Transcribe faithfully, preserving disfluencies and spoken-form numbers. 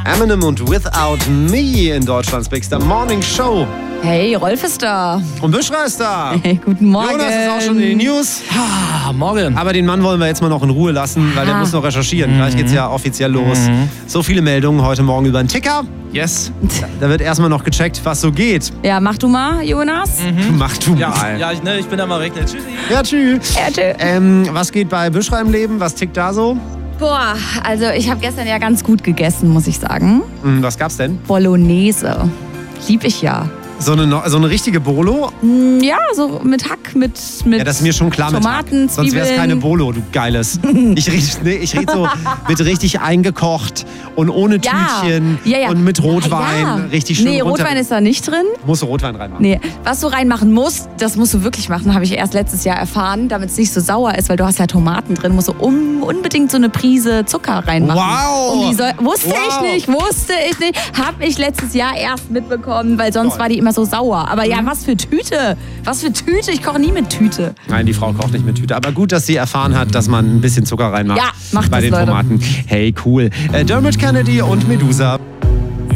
Eminem und Without Me in Deutschlands Big Star Morning Show. Hey, Rolf ist da. Und Büschra ist da. Hey, guten Morgen. Jonas ist auch schon in den News. Ah, morgen. Aber den Mann wollen wir jetzt mal noch in Ruhe lassen, weil der Ah. muss noch recherchieren. Mhm. Gleich geht's ja offiziell los. Mhm. So viele Meldungen heute Morgen über den Ticker. Yes. Da wird erstmal noch gecheckt, was so geht. Ja, mach du mal, Jonas. Mhm. Mach du Ja, mal. ja ich, ne, ich bin da mal weg. Ne? Tschüssi. Ja, tschüss. Ja, tschö. Ähm, was geht bei Büschra im Leben? Was tickt da so? Boah, also ich habe gestern ja ganz gut gegessen, muss ich sagen. Hm, was gab's denn? Bolognese. Lieb ich ja. So eine, no- so eine richtige Bolo? Mm, Ja, so mit Hack, mit, mit Ja, das ist mir schon klar Tomaten, mit Hack. Sonst wäre es Zwiebeln. keine Bolo, du Geiles. Ich rede nee, ich red so mit richtig eingekocht und ohne Ja. Tütchen Ja, ja. und mit Rotwein. Ja. Richtig schön Nee, runter. Rotwein ist da nicht drin. Musst du Rotwein reinmachen. Nee, was du reinmachen musst, das musst du wirklich machen, habe ich erst letztes Jahr erfahren, damit es nicht so sauer ist, weil du hast ja Tomaten drin, musst du um, unbedingt so eine Prise Zucker reinmachen. Wow. Um die Säure- wusste Wow. ich nicht, wusste ich nicht. Habe ich letztes Jahr erst mitbekommen, weil sonst Toll. war die immer so sauer. Aber ja, was für Tüte, was für Tüte, ich koche nie mit Tüte. Nein, die Frau kocht nicht mit Tüte. Aber gut, dass sie erfahren hat, dass man ein bisschen Zucker reinmacht Ja, macht bei das, den Leute. Tomaten. Hey, cool. Äh, Dermot Kennedy und Medusa.